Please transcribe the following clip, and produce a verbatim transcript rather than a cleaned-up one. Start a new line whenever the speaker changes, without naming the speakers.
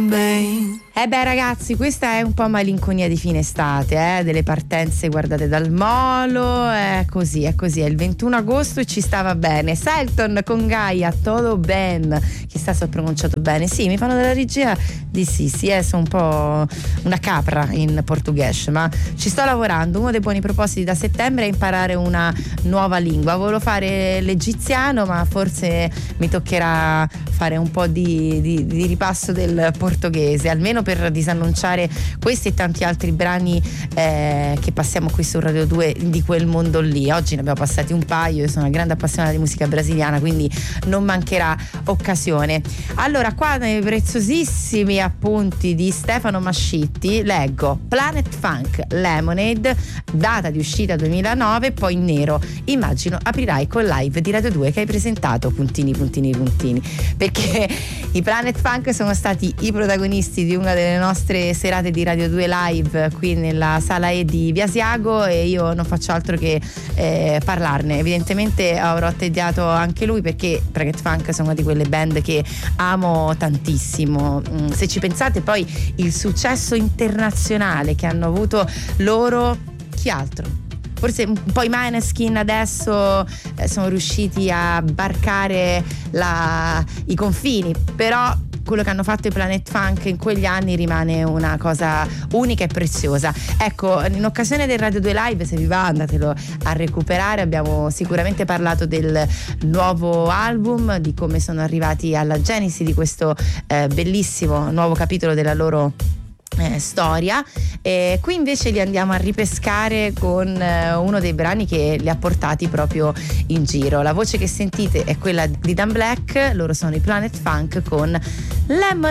também.
Eh beh ragazzi, questa è un po' malinconia di fine estate, eh? Delle partenze guardate dal molo, è così, è così, è il ventuno agosto e ci stava bene. Selton con Gaia, todo ben, chissà se ho pronunciato bene, sì, mi fanno della regia di sì, sì, eh, sono un po' una capra in portoghese, ma ci sto lavorando. Uno dei buoni propositi da settembre è imparare una nuova lingua. Volevo fare l'egiziano, ma forse mi toccherà fare un po' di, di, di ripasso del portoghese, almeno per disannunciare questi e tanti altri brani eh, che passiamo qui su Radio due di quel mondo lì. Oggi ne abbiamo passati un paio, io sono una grande appassionata di musica brasiliana, quindi non mancherà occasione. Allora, qua nei preziosissimi appunti di Stefano Mascitti leggo Planet Funk Lemonade, data di uscita duemilanove, poi in nero. Immagino aprirai con live di Radio due che hai presentato puntini puntini puntini, perché i Planet Funk sono stati i protagonisti di una delle nostre serate di Radio due live qui nella sala E di Via Asiago, e io non faccio altro che eh, parlarne. Evidentemente avrò tediato anche lui, perché Planet Funk sono una di quelle band che amo tantissimo. Mm, se ci pensate poi il successo internazionale che hanno avuto loro, chi altro? Forse un po' i Maneskin adesso eh, sono riusciti a varcare la, i confini, però quello che hanno fatto i Planet Funk in quegli anni rimane una cosa unica e preziosa. Ecco, in occasione del Radio due Live, se vi va andatelo a recuperare, abbiamo sicuramente parlato del nuovo album, di come sono arrivati alla genesi di questo eh, bellissimo nuovo capitolo della loro Eh, storia. E qui invece li andiamo a ripescare con eh, uno dei brani che li ha portati proprio in giro. La voce che sentite è quella di Dan Black, loro sono i Planet Funk con Lemon.